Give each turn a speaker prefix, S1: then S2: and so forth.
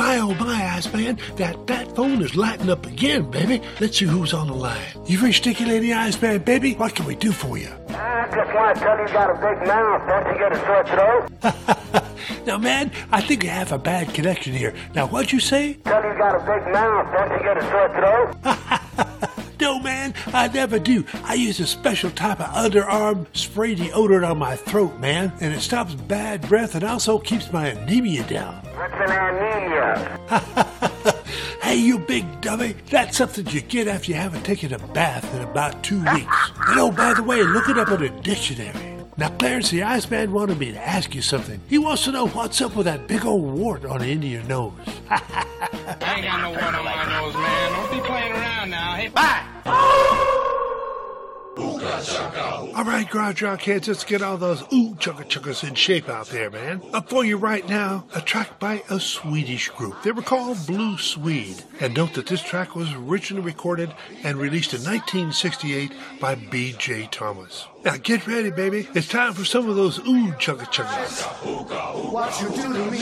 S1: oh my, Iceman, that phone is lighting up again, baby. Let's see who's on the line. You reached Sticky Lady Iceman, baby? What can we do for you?
S2: I just want to tell you got a big mouth. Don't you get a sore throat?
S1: Now, man, I think you have a bad connection here. Now, what'd you say?
S2: Tell you got a big mouth. Don't you get a sore throat?
S1: No, man, I never do. I use a special type of underarm spray deodorant on my throat, man, and it stops bad breath and also keeps my anemia down.
S2: What's an anemia?
S1: Hey, you big dummy, that's something you get after you haven't taken a bath in about 2 weeks. And oh, by the way, look it up in a dictionary. Now, Clarence the Iceman wanted me to ask you something. He wants to know what's up with that big old wart on the end of your nose.
S3: I ain't got no wart on my nose, man. Don't be playing around now. Hey, bye!
S1: All right, Garage Rock kids, let's get all those chugga-chuggas in shape out there, man. Up for you right now, a track by a Swedish group. They were called Blue Swede. And note that this track was originally recorded and released in 1968 by B.J. Thomas. Now get ready, baby. It's time for some of those chugga-chuggas.
S4: What you do to me?